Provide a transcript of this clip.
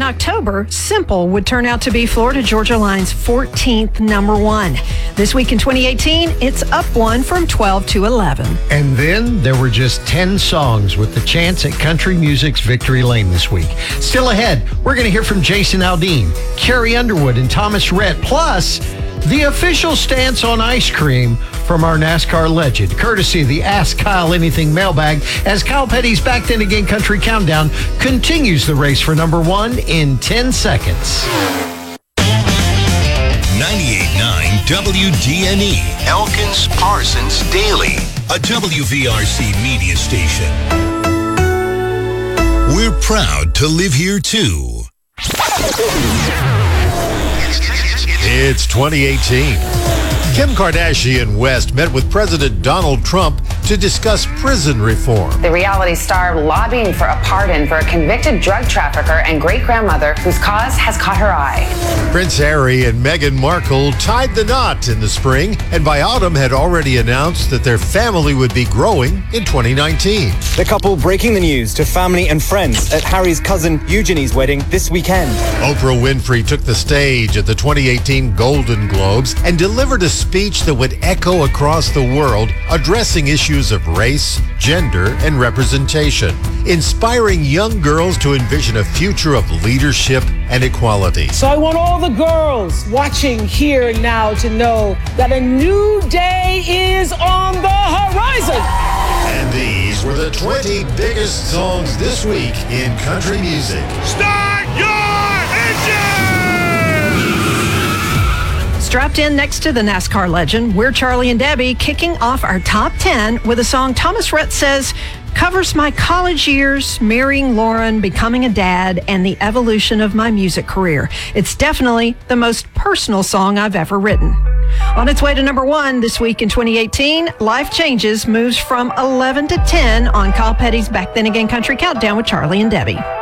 October, Simple would turn out to be Florida Georgia Line's 14th number one. This week in 2018, it's up one from 12 to 11. And then there were just 10 songs with the chance at country music's victory lane this week. Still ahead, we're going to hear from Jason Aldean, Carrie Underwood, and Thomas Rhett, plus the official stance on ice cream from our NASCAR legend, courtesy of the Ask Kyle Anything mailbag, as Kyle Petty's Back Then Again Country Countdown continues the race for number one in 10 seconds. 98.9 WDNE, Elkins Parsons Daily, a WVRC media station. We're proud to live here too. It's 2018. Kim Kardashian West met with President Donald Trump to discuss prison reform. The reality star lobbying for a pardon for a convicted drug trafficker and great-grandmother whose cause has caught her eye. Prince Harry and Meghan Markle tied the knot in the spring, and by autumn had already announced that their family would be growing in 2019. The couple breaking the news to family and friends at Harry's cousin Eugenie's wedding this weekend. Oprah Winfrey took the stage at the 2018 Golden Globes and delivered a speech that would echo across the world, addressing issues of race, gender, and representation, inspiring young girls to envision a future of leadership and equality. So I want all the girls watching here now to know that a new day is on the horizon. And these were the 20 biggest songs this week in country music. Start your engine! Strapped in next to the NASCAR legend, we're Charlie and Debbie, kicking off our top 10 with a song Thomas Rhett says covers my college years, marrying Lauren, becoming a dad, and the evolution of my music career. It's definitely the most personal song I've ever written. On its way to number one this week in 2018, Life Changes moves from 11 to 10 on Kyle Petty's Back Then Again Country Countdown with Charlie and Debbie.